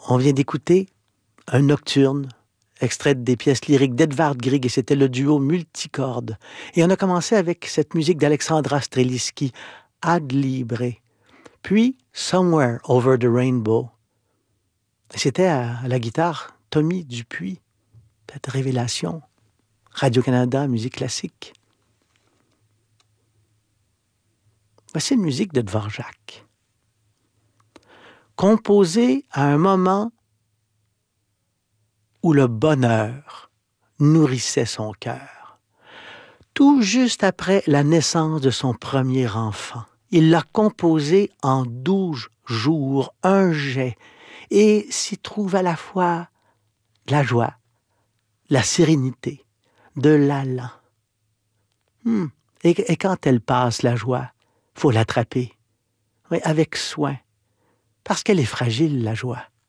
On vient d'écouter un nocturne, extrait des pièces lyriques d'Edvard Grieg, et c'était le duo multicorde. Et on a commencé avec cette musique d'Alexandra Strelitzky, Ad Libre. Puis Somewhere Over the Rainbow. C'était à la guitare Tommy Dupuis, cette révélation. Radio-Canada, musique classique. Voici une musique de Dvorak, composée à un moment où le bonheur nourrissait son cœur. Tout juste après la naissance de son premier enfant, il l'a composée en 12 jours, un jet, et s'y trouve à la fois la joie, la sérénité, de l'allant. Et quand elle passe, la joie, faut l'attraper, oui, avec soin, parce qu'elle est fragile, la joie.